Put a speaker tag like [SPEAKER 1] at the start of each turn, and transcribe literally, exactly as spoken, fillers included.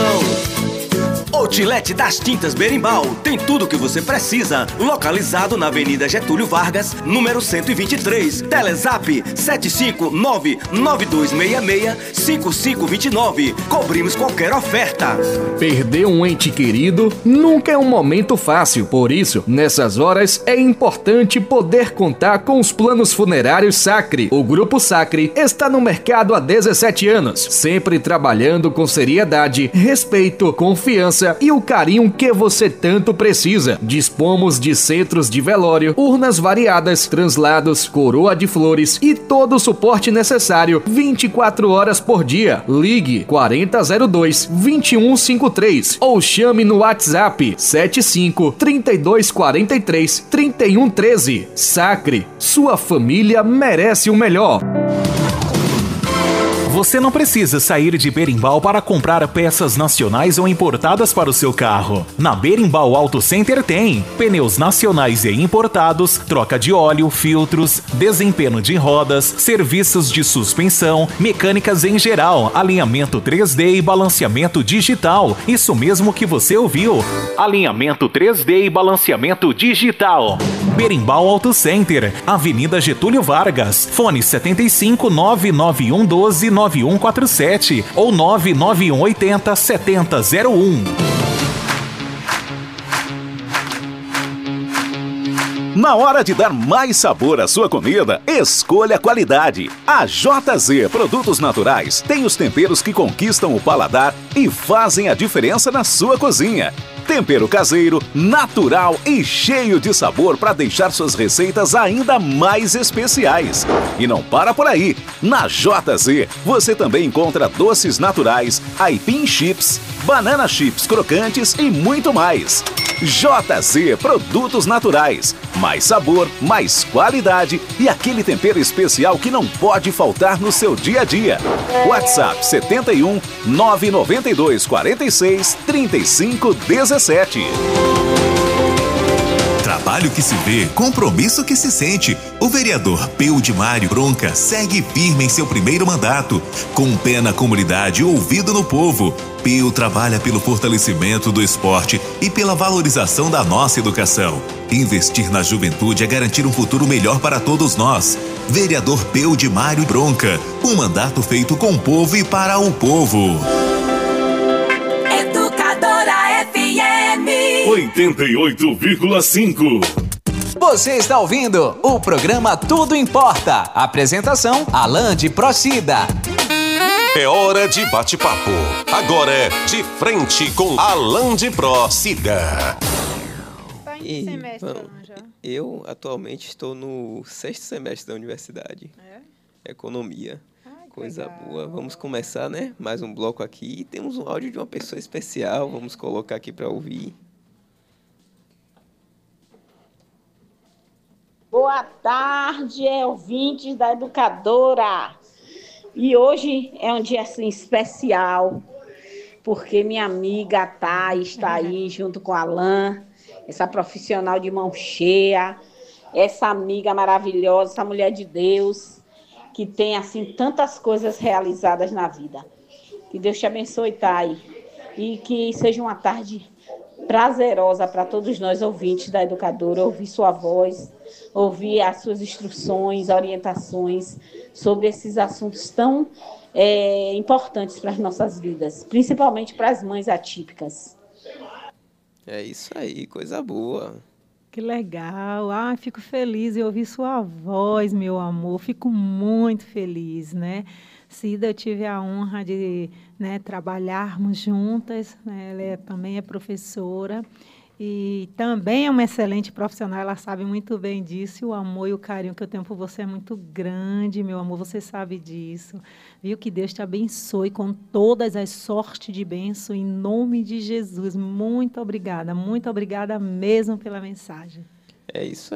[SPEAKER 1] Outlet das Tintas Berimbau tem tudo o que você precisa. Localizado na Avenida Getúlio Vargas, número cento e vinte e três. Telezap sete cinco nove nove dois seis seis cinco cinco dois nove. Cobrimos qualquer oferta.
[SPEAKER 2] Perder um ente querido nunca é um momento fácil. Por isso, nessas horas, é importante poder contar com os planos funerários Sacre. O Grupo Sacre está no mercado há dezessete anos, sempre trabalhando com seriedade, respeito, confiança e o carinho que você tanto precisa. Dispomos de centros de velório, urnas variadas, translados, coroa de flores e todo o suporte necessário vinte e quatro horas por dia. Ligue quarenta zero dois, vinte e um cinquenta e três ou chame no WhatsApp sete cinco, trinta e dois quarenta e três, trinta e um treze. Sacre, sua família merece o melhor.
[SPEAKER 3] Você não precisa sair de Berimbau para comprar peças nacionais ou importadas para o seu carro. Na Berimbau Auto Center tem pneus nacionais e importados, troca de óleo, filtros, desempenho de rodas, serviços de suspensão, mecânicas em geral, alinhamento três D e balanceamento digital. Isso mesmo que você ouviu. Alinhamento três D e balanceamento digital. Berimbau Auto Center, Avenida Getúlio Vargas, fone sete cinco, nove nove um um dois, nove um quatro sete ou nove nove um oito zero, sete zero zero um.
[SPEAKER 4] Na hora de dar mais sabor à sua comida, escolha qualidade. A J Z Produtos Naturais tem os temperos que conquistam o paladar e fazem a diferença na sua cozinha. Tempero caseiro, natural e cheio de sabor para deixar suas receitas ainda mais especiais. E não para por aí. Na J Z você também encontra doces naturais, aipim chips, banana chips crocantes e muito mais. J Z Produtos Naturais. Mais sabor, mais qualidade e aquele tempero especial que não pode faltar no seu dia a dia. WhatsApp setenta e um, nove nove dois, quarenta e seis, trinta e cinco, dezessete.
[SPEAKER 5] Trabalho que se vê, compromisso que se sente. O vereador Peudimário Bronca segue firme em seu primeiro mandato, com pé na comunidade e ouvido no povo. Peu trabalha pelo fortalecimento do esporte e pela valorização da nossa educação. Investir na juventude é garantir um futuro melhor para todos nós. Vereador Peudimário Bronca, um mandato feito com o povo e para o povo.
[SPEAKER 6] Educadora F M
[SPEAKER 7] oitenta e oito vírgula cinco.
[SPEAKER 8] Você está ouvindo o programa Tudo Importa. Apresentação, Alain de Procida.
[SPEAKER 9] É hora de bate-papo. Agora é De Frente com Alain de Procida.
[SPEAKER 10] Tá em que semestre, Alain, já?
[SPEAKER 11] Eu atualmente estou no sexto semestre da universidade.
[SPEAKER 10] É?
[SPEAKER 11] Economia.
[SPEAKER 10] Ai,
[SPEAKER 11] Coisa
[SPEAKER 10] legal.
[SPEAKER 11] boa. Vamos começar, né? Mais um bloco aqui. E temos um áudio de uma pessoa especial. Vamos colocar aqui para ouvir.
[SPEAKER 12] Boa tarde, ouvintes da Educadora. E hoje é um dia assim especial, porque minha amiga Thay está aí junto com a Alain, essa profissional de mão cheia, essa amiga maravilhosa, essa mulher de Deus, que tem assim tantas coisas realizadas na vida. Que Deus te abençoe, Thay, e que seja uma tarde prazerosa para todos nós ouvintes da Educadora, ouvir sua voz, ouvir as suas instruções, orientações sobre esses assuntos tão é, importantes para as nossas vidas, principalmente para as mães atípicas.
[SPEAKER 11] É isso aí, coisa boa.
[SPEAKER 10] Que legal. Ah, fico feliz em ouvir sua voz, meu amor. Fico muito feliz, né? Cida, eu tive a honra de, né, trabalharmos juntas, né? Ela é, também é professora e também é uma excelente profissional, ela sabe muito bem disso, e o amor e o carinho que eu tenho por você é muito grande, meu amor, você sabe disso. Viu? Que Deus te abençoe com todas as sortes de bênção, em nome de Jesus. Muito obrigada, muito obrigada mesmo pela mensagem.
[SPEAKER 11] É isso